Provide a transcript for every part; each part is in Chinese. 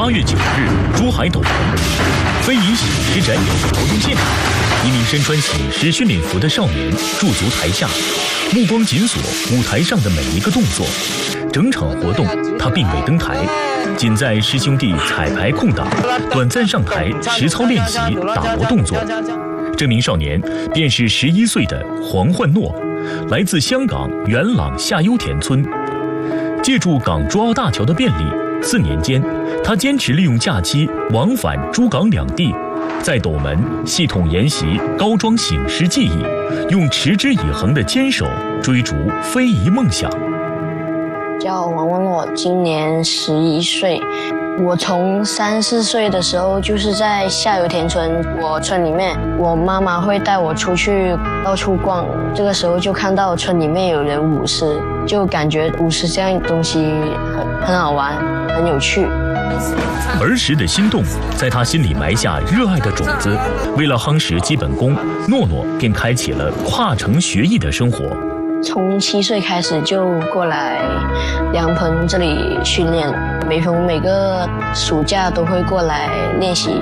8月9日，珠海斗门非遗醒狮展演活动现场，一名身穿醒狮训练服的少年驻足台下，目光紧锁舞台上的每一个动作。整场活动他并未登台，仅在师兄弟彩排空档短暂上台实操练习打磨动作。这名少年便是11岁的黄焕诺，来自香港元朗下优田村。借助港珠澳大桥的便利，4年间，他坚持利用假期往返珠港两地，在斗门系统研习高桩醒狮技艺，用持之以恒的坚守追逐非遗梦想。 叫王文诺，今年11岁。我从3、4岁的时候就是在下游田村，我村里面，我妈妈会带我出去到处逛，这个时候就看到村里面有人舞狮，就感觉舞狮这样东西很好玩，很有趣。 儿时的心动在他心里埋下热爱的种子，为了夯实基本功，诺诺便开启了跨城学艺的生活。 从7岁开始就过来良棚这里训练，每逢每个暑假都会过来练习。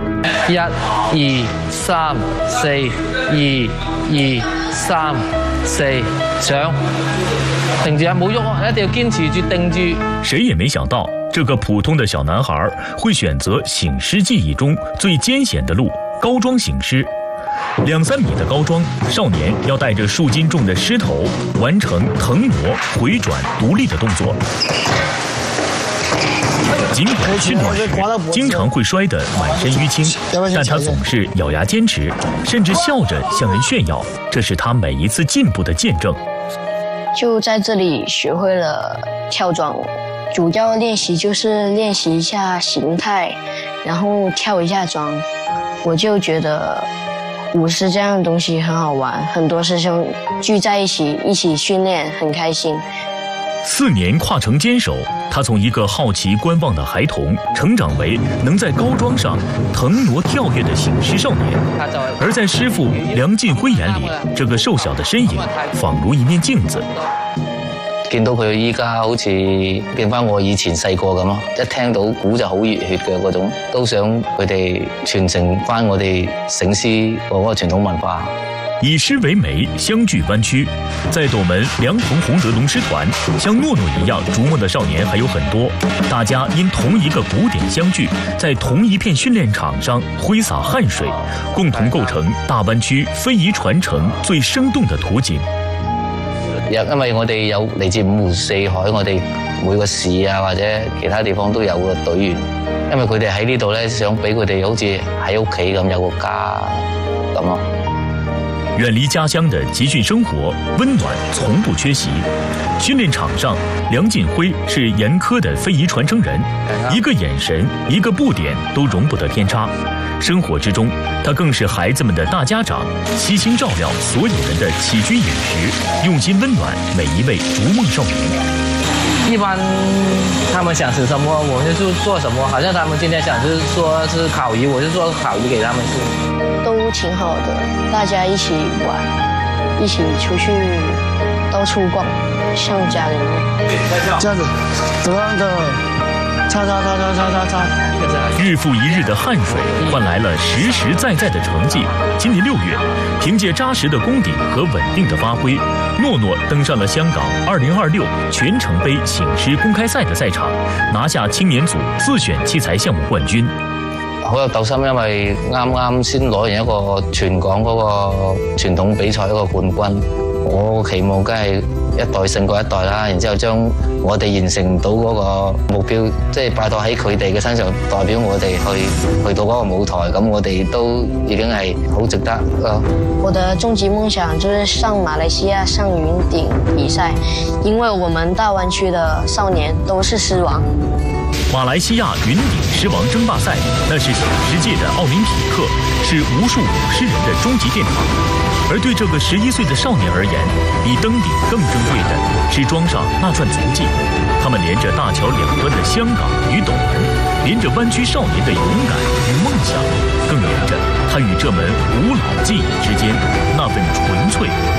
1、2、3、4、1、2、3、4，上，定住啊，冇喐，一定要堅持住，定住。 谁也没想到，这个普通的小男孩会选择醒狮技艺中最艰险的路——高桩醒狮。2、3米的高桩，少年要带着数斤重的狮头，完成腾挪、回转、独立的动作。尽管训练时经常会摔得满身淤青，但他总是咬牙坚持，甚至笑着向人炫耀，这是他每一次进步的见证。 就在这里学会了跳桩，主要练习就是练习一下形态，然后跳一下桩。我就觉得舞狮这样的东西很好玩，很多师兄聚在一起训练，很开心。 4年跨城坚守，他从一个好奇观望的孩童，成长为能在高桩上腾挪跳跃的醒狮少年。而在师父梁进辉眼里，这个瘦小的身影仿如一面镜子。 見到佢依家好似變翻我以前細個咁咯，一聽到鼓就好熱血嘅嗰種，都想佢哋傳承翻我哋醒獅嗰個傳統文化。 以獅為媒，相聚灣區。在斗門良朋洪德龍獅團，像諾諾一樣逐夢的少年還有很多。大家因同一個鼓點相聚，在同一片訓練場上揮灑汗水，共同構成大灣區非遺傳承最生動的圖景。 因為我哋有嚟自5湖4海，我哋每個市啊或者其他地方都有個隊員，因為佢哋喺呢度咧，想俾佢哋好似喺屋企咁有個家咁咯。 遠離家鄉的集訓生活，溫暖從不缺席。訓練場上，梁進輝是嚴苛的非遺傳承人，一個眼神，一個步點都容不得偏差。生活之中，他更是孩子們的大家長，悉心照料所有人的起居飲食，用心溫暖每一位逐夢少年。 一般他們想吃什麼，我就做什麼。好像他們今天想是說是烤魚，我就做烤魚給他們吃。 都挺好的，大家一起玩，一起出去到處逛，像家人一樣。 這樣子，怎樣的？擦。 日復一日的汗水換來了實實在在的成績。今年6月，憑借扎實的功底和穩定的發揮，諾諾登上了香港2026全城杯醒獅公開賽的賽場，拿下青年組自選器材項目冠軍。 好有鬥心，因為啱先攞完一個全港嗰個傳統比賽一個冠軍，我期望梗係一代勝過一代啦，然之後將我哋完成到嗰個目標，即係拜託喺佢哋嘅身上代表我哋去到嗰個舞台，咁我哋都已經係好值得咯。 我的終極夢想就是上馬來西亞上雲頂比賽，因為我們大灣區的少年都是獅王。 馬來西亞雲頂獅王爭霸賽，那是醒獅界的奧林匹克，是無數舞獅人的終極殿堂。而對這個11歲的少年而言，比登頂更珍貴的是裝上那串足跡。他們連着大橋兩端的香港與斗門，連着灣區少年的勇敢與夢想，更連着他與這門古老技藝之間那份純粹